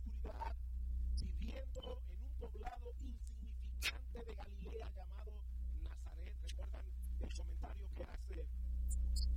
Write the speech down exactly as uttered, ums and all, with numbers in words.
oscuridad, viviendo en un poblado insignificante de Galilea llamado Nazaret. ¿Recuerdan el comentario que hace